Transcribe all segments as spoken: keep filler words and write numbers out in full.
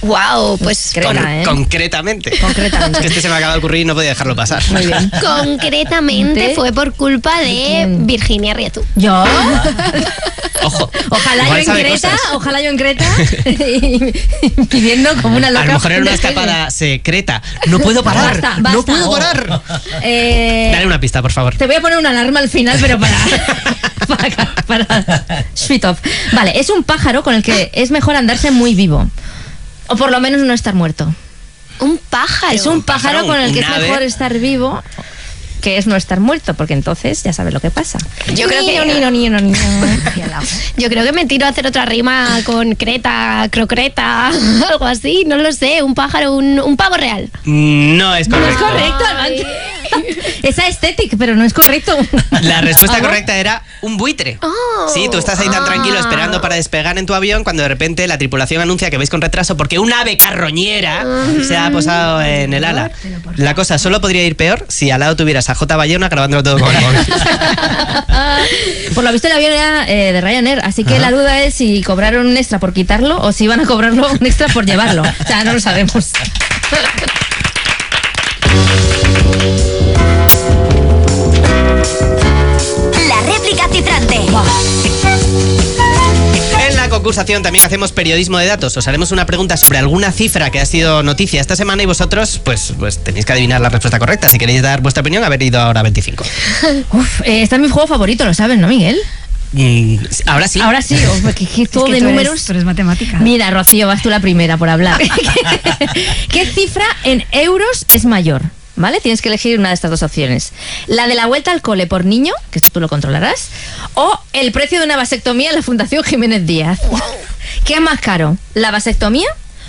Wow, pues Creta, Con- ¿eh? Concretamente. Concretamente. Es que este se me acaba de ocurrir y no podía dejarlo pasar. Muy bien. concretamente ¿De? fue por culpa de quién? Virginia Rietu. ¿Yo? Ojo. Ojalá yo igual en sabe Creta, cosas. ojalá yo en Creta, y pidiendo como una loca. A lo mejor era una un despegue. escapada secreta. No puedo parar. Basta, No basta. puedo parar. Eh, Dale una pista, por favor. Te voy a poner una alarma al final, pero para... para, para Sweet off. Vale, es un pájaro con el que es mejor andarse muy vivo. O por lo menos no estar muerto. Un pájaro. Es un pájaro pájaro, con el que un es ave. mejor estar vivo, que es no estar muerto, porque entonces ya sabes lo que pasa. Yo creo que- Ni, no, ni, no, ni, no. Y al lado. Yo creo que me tiro a hacer otra rima con creta, crocreta, algo así, no lo sé. Un pájaro, un, un pavo real. No es No es correcto. correcto, Almanza. Es aesthetic, pero no es correcto. La respuesta ¿Algo? correcta era un buitre. Oh. Sí, tú estás ahí tan Ah. tranquilo esperando para despegar en tu avión cuando de repente la tripulación anuncia que vais con retraso porque un ave carroñera se ha posado en el ala. La cosa solo podría ir peor si al lado tuvieras a J. Bayona grabándolo todo con el móvil. Por lo visto el avión era eh, de Ryanair, así que la duda es si cobraron un extra por quitarlo o si iban a cobrarlo un extra por llevarlo. O sea, no lo sabemos. La réplica cifrante. En la concursación también hacemos periodismo de datos. Os haremos una pregunta sobre alguna cifra que ha sido noticia esta semana y vosotros pues, pues tenéis que adivinar la respuesta correcta. Si queréis dar vuestra opinión, haber ido ahora a veinticinco. Uf, eh, este es mi juego favorito, lo sabes, ¿no, Miguel? Mm, ahora sí. Ahora sí, uf, que, que todo Es que de tú números. Eres, tú eres matemática. Mira, Rocío, vas tú la primera por hablar. ¿Qué cifra en euros es mayor? ¿Vale? Tienes que elegir una de estas dos opciones. La de la vuelta al cole por niño, que esto tú lo controlarás, o el precio de una vasectomía en la Fundación Jiménez Díaz. ¿Qué es más caro? ¿La vasectomía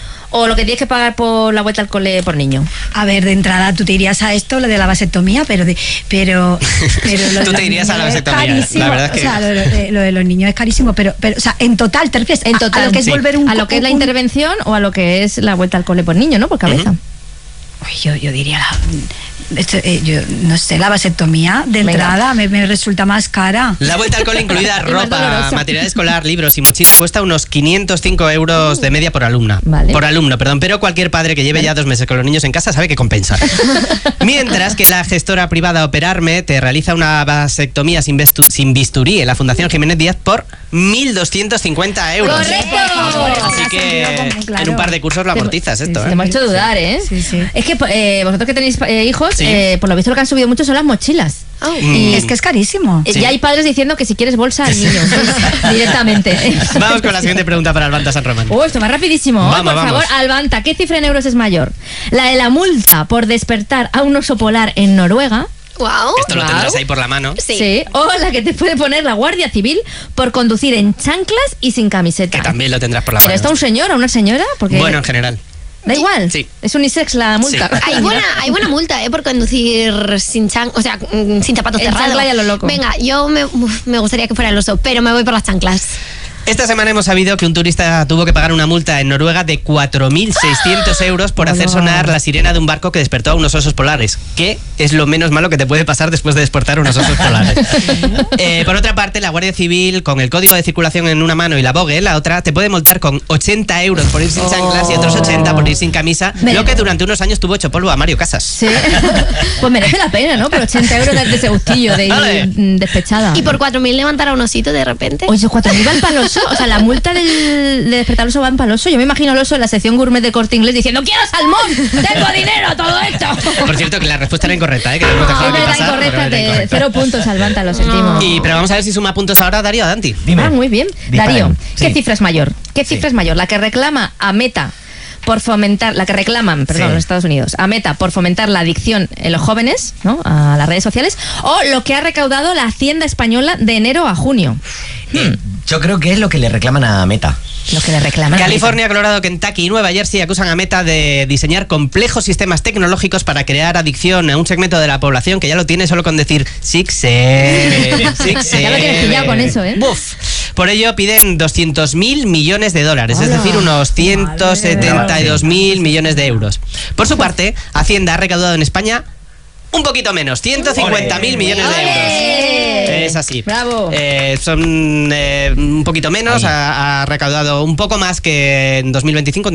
o lo que tienes que pagar por la vuelta al cole por niño? A ver, de entrada tú te irías a esto, lo de la vasectomía, pero de, pero, pero lo de Tú los te irías a la niños es vasectomía, carísimo. la verdad es que- O sea, lo de, lo de los niños es carísimo, pero, pero o sea, en total te refieres En a- total, a, lo que es sí. volver un a lo que es la un- intervención o a lo que es la vuelta al cole por niño, ¿no? Por cabeza. Ujú. Uy, yo, yo diría la, esto, eh, yo no sé, la vasectomía de Venga. entrada me, me resulta más cara. La vuelta al cole incluida Y más ropa, dolorosa. material escolar, libros y mochila cuesta unos quinientos cinco euros de media por alumna. Vale. Por alumno, perdón. Pero cualquier padre que lleve ya dos meses con los niños en casa sabe que compensa. Mientras que la gestora privada Operarme te realiza una vasectomía sin, vestu- sin bisturí en la Fundación Jiménez Díaz por mil doscientos cincuenta euros. ¡Correcto! Así que Claro. en un par de cursos lo amortizas esto, Te ¿eh? hemos hecho dudar, ¿eh? Sí, sí. Es que eh, vosotros que tenéis eh, hijos, Sí. eh, por lo visto lo que han subido mucho son las mochilas. Oh. Mm. Es que es carísimo. Eh, Sí. Ya hay padres diciendo que si quieres bolsa al niño, directamente. Vamos con la siguiente pregunta para Albanta San Román. Oh, esto va rapidísimo. Vamos, Por vamos. favor, Albanta, ¿qué cifra en euros es mayor? ¿La de la multa por despertar a un oso polar en Noruega? Wow. Esto lo Wow. tendrás ahí por la mano. Sí. ¿O la que te puede poner la Guardia Civil por conducir en chanclas y sin camiseta? Que también lo tendrás por la ¿Pero mano. está un señor o una señora? Porque Bueno, en general. da igual. Sí. Es unisex la multa. Sí. Hay buena, hay buena multa, ¿eh? Por conducir sin chan, o sea, mm, sin zapatos En cerrados. chancla y a lo loco. Venga, yo me, uf, me gustaría que fuera el oso, pero me voy por las chanclas. Esta semana hemos sabido que un turista tuvo que pagar una multa en Noruega de cuatro mil seiscientos euros por hacer sonar la sirena de un barco que despertó a unos osos polares, que es lo menos malo que te puede pasar después de despertar unos osos polares. Eh, por otra parte, la Guardia Civil, con el código de circulación en una mano y la bogue en la otra, te puede multar con ochenta euros por ir sin chanclas y otros ochenta por ir sin camisa, Me- lo que durante unos años tuvo hecho polvo a Mario Casas. Sí. Pues merece la pena, ¿no? Por ochenta euros de ese gustillo de Vale. ir mm, despechada. Y por cuatro mil levantar a un osito de repente. Oye, cuatro mil van para el oso. O sea, la multa del, de despertar al oso van para el oso. Yo me imagino al oso en la sección gourmet de Corte Inglés diciendo ¡quiero salmón! ¡Tengo dinero! ¡Todo esto! Por cierto, que la respuesta era incorrecta, ¿eh? Que lo hemos dejado Es aquí verdad, pasar, incorrecta. pero era De incorrecta. cero puntos al Banta, lo sentimos. Y, pero vamos a ver si suma puntos ahora Darío Danti. Dime. Ah, muy bien. Disparen. Darío, ¿qué Sí. cifra es mayor? ¿Qué cifra Sí. es mayor? ¿La que reclama a Meta por fomentar, la que reclaman, perdón, Sí. en Estados Unidos, a Meta por fomentar la adicción en los jóvenes, ¿no? A las redes sociales, o lo que ha recaudado la Hacienda española de enero a junio? Eh, yo creo que es lo que le reclaman a Meta. Lo que le reclaman. a California, Colorado, Kentucky y Nueva Jersey acusan a Meta de diseñar complejos sistemas tecnológicos para crear adicción a un segmento de la población que ya lo tiene solo con decir six seven, six Ya lo tienes pillado con eso, ¿eh? Buf. Por ello piden doscientos mil millones de dólares, es Hola. decir, unos ciento setenta y dos mil millones de euros. Por su parte, Hacienda ha recaudado en España un poquito menos, ciento cincuenta mil millones de euros. ¡Ole! Es así. Bravo. Eh, son eh, un poquito menos, ha, ha recaudado un poco más que en dos mil veinticinco,